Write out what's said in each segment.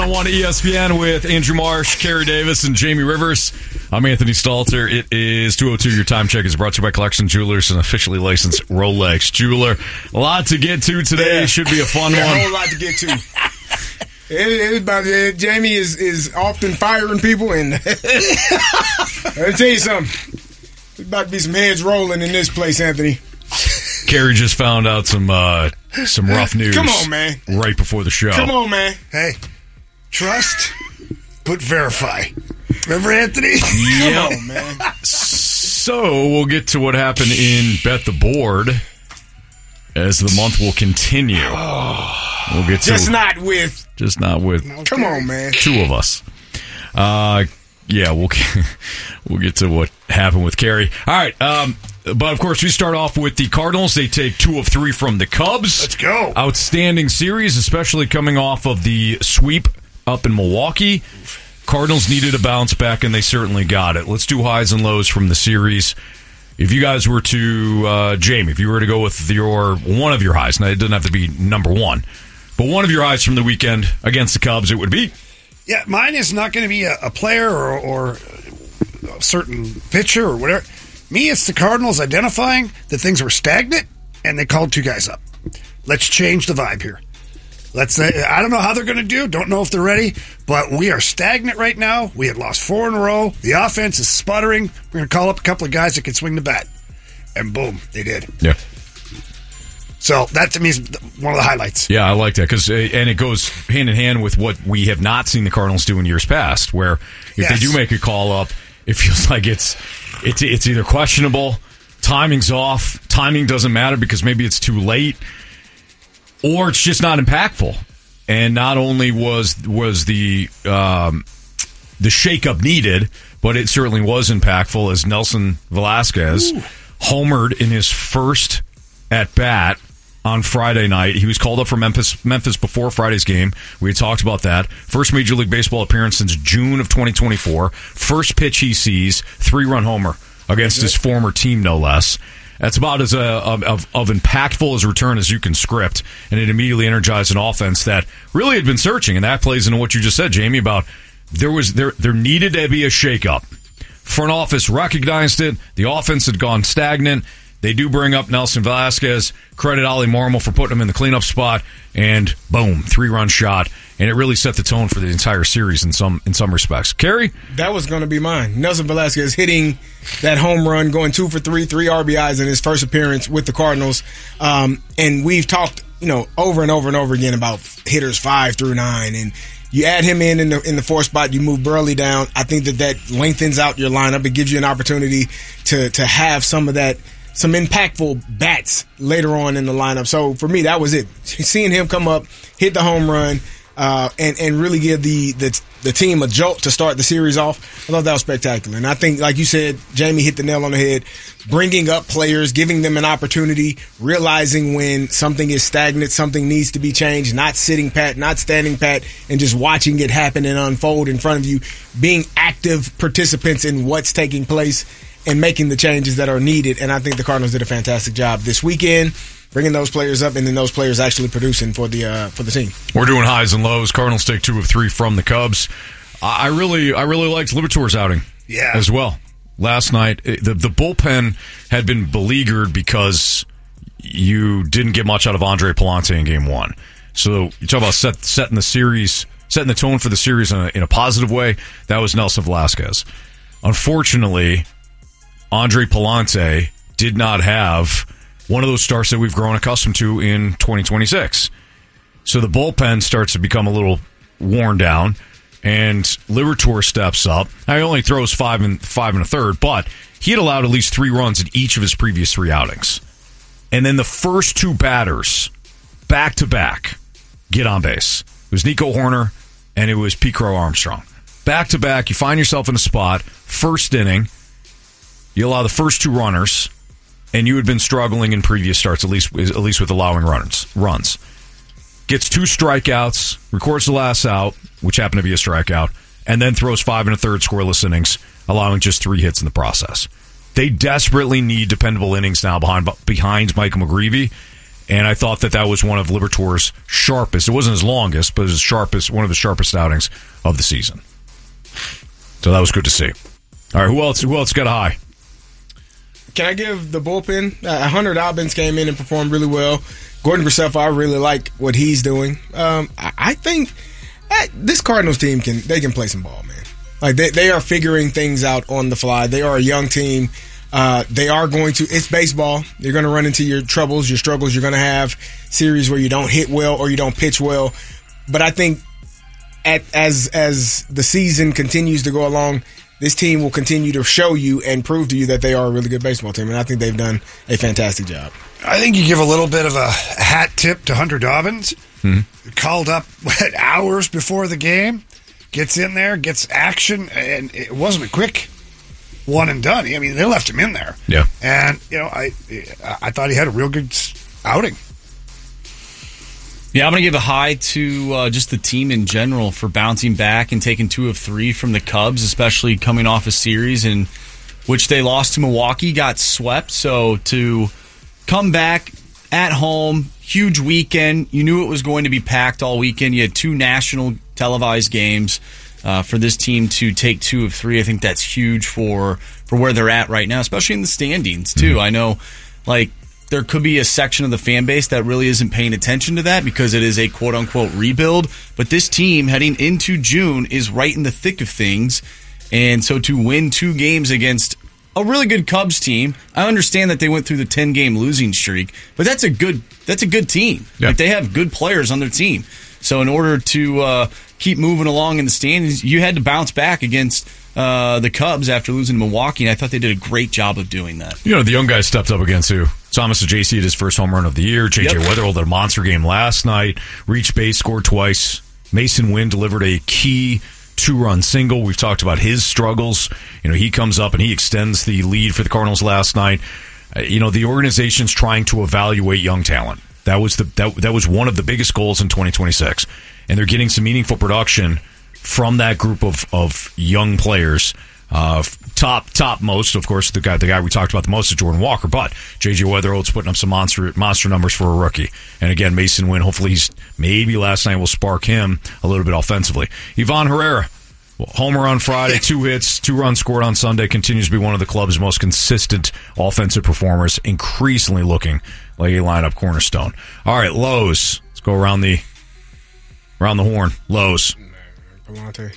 On ESPN with Andrew Marsh, Kerry Davis, and Jamie Rivers. I'm Anthony Stalter. It is 2:02. Your time check is brought to you by Collection Jewelers, an officially licensed Rolex jeweler. A lot to get to today. Should be a fun one. A whole lot to get to. Jamie is often firing people, and let me tell you something. There's about to be some heads rolling in this place, Anthony. Kerry just found out some rough news. Come on, man. Right before the show. Come on, man. Hey, trust, but verify. Remember, Anthony? Yeah. Come on, man. So we'll get to what happened in Bet the Board as the month will continue. We'll get to Just not with. Come on, man. Two of us. Yeah, we'll get to what happened with Kerry. All right, but of course we start off with the Cardinals. They take 2 of 3 from the Cubs. Let's go. Outstanding series, especially coming off of the sweep up in Milwaukee. Cardinals needed a bounce back, and they certainly got it. Let's do highs and lows from the series. If you guys were to, Jamie, if you were to go with one of your highs, now it doesn't have to be number one, but one of your highs from the weekend against the Cubs, it would be? Yeah, mine is not going to be a player or a certain pitcher or whatever. Me, it's the Cardinals identifying that things were stagnant, and they called 2 guys up. Let's change the vibe here. I don't know how they're going to do. Don't know if they're ready, but we are stagnant right now. We had lost 4 in a row. The offense is sputtering. We're going to call up a couple of guys that can swing the bat. And boom, they did. Yeah. So that to me is one of the highlights. Yeah, I like that and it goes hand in hand with what we have not seen the Cardinals do in years past, where if they do make a call up, it feels like it's either questionable, timing's off, timing doesn't matter because maybe it's too late, or it's just not impactful. And not only was the shakeup needed, but it certainly was impactful as Nelson Velasquez homered in his first at bat on Friday night. He was called up for Memphis before Friday's game. We had talked about that. First Major League Baseball appearance since June of 2024. First pitch he sees, 3-run homer against his former team, no less. That's about as of impactful as a return as you can script, and it immediately energized an offense that really had been searching, and that plays into what you just said, Jamie, about there needed to be a shakeup. Front office recognized it. The offense had gone stagnant. They do bring up Nelson Velasquez. Credit Ollie Marmol for putting him in the cleanup spot, and boom, 3-run shot, and it really set the tone for the entire series in some respects. Kerry? That was going to be mine. Nelson Velasquez hitting that home run, going 2 for 3 RBIs in his first appearance with the Cardinals. And we've talked, over and over and over again about hitters 5 through 9, and you add him in the 4th spot, you move Burley down. I think that lengthens out your lineup. It gives you an opportunity to have some impactful bats later on in the lineup. So for me, that was it. Seeing him come up, hit the home run, and really give the team a jolt to start the series off. I thought that was spectacular. And I think, like you said, Jamie hit the nail on the head, bringing up players, giving them an opportunity, realizing when something is stagnant, something needs to be changed, not sitting pat, not standing pat, and just watching it happen and unfold in front of you, being active participants in what's taking place and making the changes that are needed. And I think the Cardinals did a fantastic job this weekend, bringing those players up and then those players actually producing for the team. We're doing highs and lows. Cardinals take 2 of 3 from the Cubs. I really liked Liberatore's outing as well. Last night, the bullpen had been beleaguered because you didn't get much out of Andre Palante in Game 1. So you talk about setting the series, setting the tone for the series in a positive way. That was Nelson Velasquez. Unfortunately, Andre Palante did not have one of those starts that we've grown accustomed to in 2026. So the bullpen starts to become a little worn down, and Liberatore steps up. Now, he only throws 5 and a third, but he had allowed at least 3 runs in each of his previous 3 outings. And then the first 2 batters, back-to-back, get on base. It was Nico Horner, and it was Pete Crow Armstrong. Back-to-back, you find yourself in a spot, first inning, you allow the first 2 runners, and you had been struggling in previous starts, at least with allowing runs. Gets 2 strikeouts, records the last out, which happened to be a strikeout, and then throws 5 and a third scoreless innings, allowing just 3 hits in the process. They desperately need dependable innings now behind Michael McGreevy, And I thought that was one of Libertor's sharpest. It wasn't his longest, but it was one of the sharpest outings of the season. So that was good to see. All right, who else got a high? Can I give the bullpen? Hunter Dobbins came in and performed really well. Gordon Graceffa, I really like what he's doing. I think this Cardinals team can play some ball, man. Like they are figuring things out on the fly. They are a young team. They are going to. It's baseball. You're going to run into your troubles, your struggles. You're going to have series where you don't hit well or you don't pitch well. But I think as the season continues to go along, this team will continue to show you and prove to you that they are a really good baseball team. And I think they've done a fantastic job. I think you give a little bit of a hat tip to Hunter Dobbins. Called up hours before the game, gets in there, gets action, and it wasn't a quick one and done. I mean, they left him in there. Yeah. And, I thought he had a real good outing. Yeah, I'm going to give a high to just the team in general for bouncing back and taking 2 of 3 from the Cubs, especially coming off a series in which they lost to Milwaukee, got swept. So to come back at home, huge weekend. You knew it was going to be packed all weekend. You had 2 national televised games for this team to take 2 of 3. I think that's huge for where they're at right now, especially in the standings, too. I know, there could be a section of the fan base that really isn't paying attention to that because it is a quote-unquote rebuild. But this team, heading into June, is right in the thick of things. And so to win 2 games against a really good Cubs team, I understand that they went through the 10-game losing streak, but that's a good team. Yeah. They have good players on their team. So in order to keep moving along in the standings, you had to bounce back against the Cubs after losing to Milwaukee, and I thought they did a great job of doing that. The young guys stepped up against who? Thomas Ajayci had his first home run of the year. J.J. Wetherell had a monster game last night. Reached base, scored twice. Mason Wynn delivered a key 2-run single. We've talked about his struggles. He comes up and he extends the lead for the Cardinals last night. The organization's trying to evaluate young talent. That was one of the biggest goals in 2026, and they're getting some meaningful production from that group of young players. Top most, of course, the guy we talked about the most is Jordan Walker, but J.J. Wetherell's putting up some monster numbers for a rookie. And again, Mason Wynn, hopefully maybe last night will spark him a little bit offensively. Ivan Herrera, homer on Friday, 2 hits, 2 runs scored on Sunday, continues to be one of the club's most consistent offensive performers, increasingly looking like a lineup cornerstone. All right, Lowe's. Let's go around the horn. Lowe's. Palante.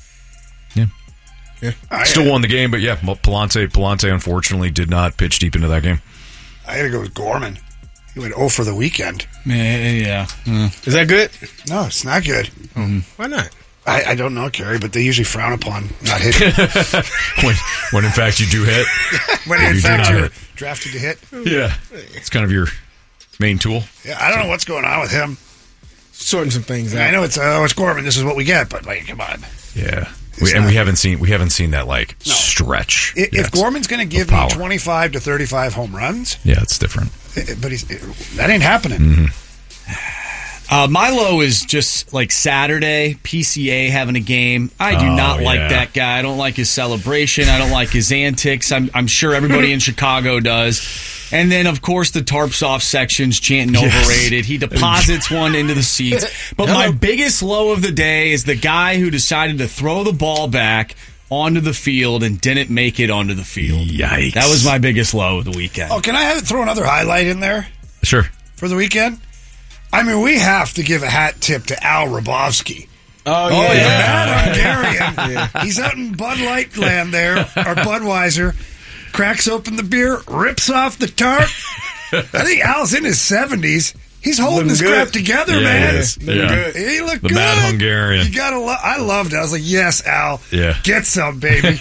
Yeah. Still won the game, but Palante unfortunately did not pitch deep into that game. I got to go with Gorman. He went 0 for the weekend. Yeah. Is that good? No, it's not good. Why not? I don't know, Kerry, but they usually frown upon not hitting. when in fact you do hit. When in fact you're drafted to hit. Yeah. It's kind of your main tool. Yeah, I don't know what's going on with him. Sorting some things out. I know it's Gorman. This is what we get, but come on. Yeah. We haven't seen that stretch. If Gorman's going to give me 25 to 35 home runs, it's different. But that ain't happening. Mm-hmm. Milo is just like Saturday, PCA having a game. I do not like that guy. I don't like his celebration. I don't like his antics. I'm sure everybody in Chicago does. And then, of course, the tarps off sections chanting overrated. He deposits one into the seats. But my biggest low of the day is the guy who decided to throw the ball back onto the field and didn't make it onto the field. Yikes. That was my biggest low of the weekend. Oh, can I throw another highlight in there? Sure. For the weekend? I mean, we have to give a hat tip to Al Rabovsky. Oh, yeah. The mad Hungarian. He's out in Bud Light land there, or Budweiser. Cracks open the beer, rips off the tarp. I think Al's in his 70s. He's holding his crap together, man. Good. He looked the good. Mad Hungarian. I loved it. I was like, yes, Al. Yeah. Get some, baby.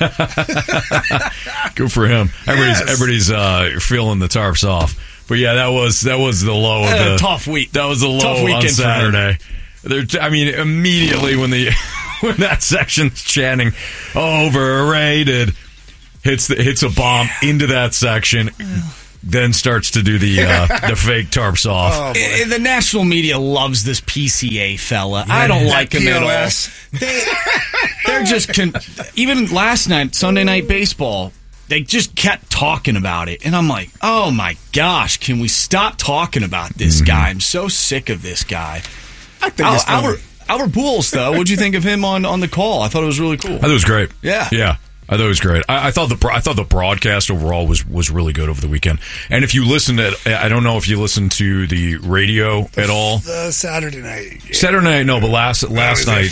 Good for him. Everybody's feeling the tarps off. But yeah, that was the low of the tough week. That was the low on Saturday. Immediately when that section's chanting overrated, hits a bomb into that section, then starts to do the fake tarps off. Oh, the national media loves this PCA fella. Yeah, I don't like him at all. They're just even last night, Sunday Night Baseball. they just kept talking about it. And I'm like, oh my gosh, can we stop talking about this guy? I'm so sick of this guy. I think it's funny. Albert Pujols, though, what'd you think of him on the call? I thought it was really cool. I thought it was great. Yeah. I thought it was great. I thought the broadcast overall was really good over the weekend. And if you listened I don't know if you listened to the radio at all. The Saturday night. Yeah. Saturday night, no, but last night,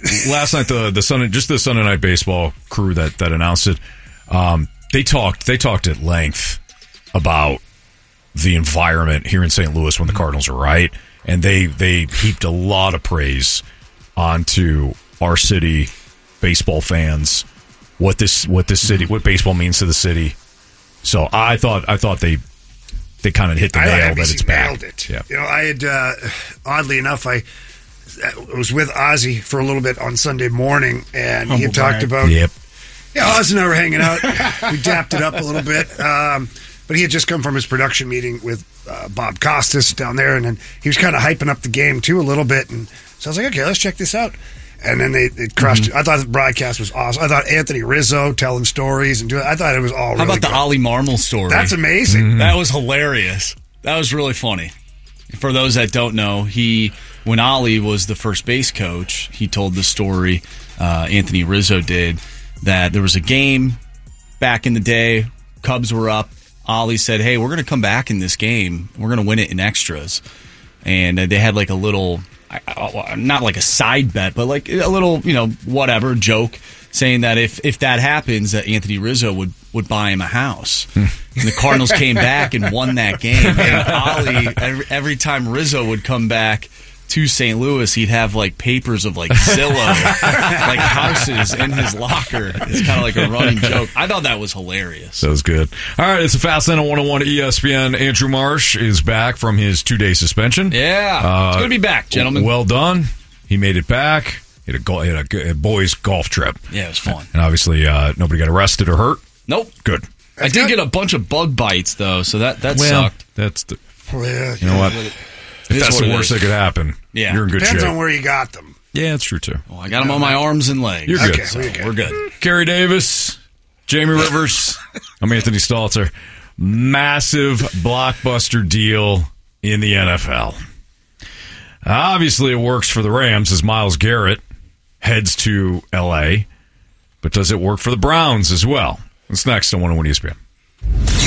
the Sunday Night Baseball crew that announced it, they talked at length about the environment here in St. Louis when the Cardinals are right, and they heaped a lot of praise onto our city, baseball fans, what baseball means to the city. So I thought they kind of hit the nail that it's back. Nailed it. Yeah. I had oddly enough, I was with Ozzy for a little bit on Sunday morning, and he had talked about. Yep. Yeah, Ozzy and I were hanging out. We dapped it up a little bit. But he had just come from his production meeting with Bob Costas down there, and then he was kind of hyping up the game, too, a little bit. And so I was like, okay, let's check this out. And then they crushed it. I thought the broadcast was awesome. I thought Anthony Rizzo telling stories and I thought it was all really How about good. the Ollie Marmol story? That's amazing. That was hilarious. That was really funny. For those that don't know, when Ollie was the first base coach, he told the story, Anthony Rizzo did, that there was a game back in the day, Cubs were up, Ollie said, hey, we're going to come back in this game. We're going to win it in extras. And they had like a little, not like a side bet, but like a little, whatever, joke, saying that if that happens, that Anthony Rizzo would buy him a house. And the Cardinals came back and won that game. And Ollie, every time Rizzo would come back to St. Louis, he'd have like papers of like Zillow, like houses in his locker. It's kind of like a running joke. I thought that was hilarious. That was good. All right, it's a Fast Lane on 101 ESPN. Andrew Marsh is back from his 2-day suspension. Yeah, it's good to be back, gentlemen. Well done. He made it back. He had a boys' golf trip. Yeah, it was fun. And obviously, nobody got arrested or hurt. Nope. Good. I did get a bunch of bug bites, though, so that sucked. You know what? If that's the worst that could happen, you're in good Depends shape. on where you got them. Yeah, that's true, too. Well, I got them on my arms and legs. You're good. Okay, So we're good. Kerry Davis, Jamie Rivers, I'm Anthony Stalter. Massive blockbuster deal in the NFL. Obviously, it works for the Rams as Myles Garrett heads to L.A., but does it work for the Browns as well? It's next on 101 ESPN.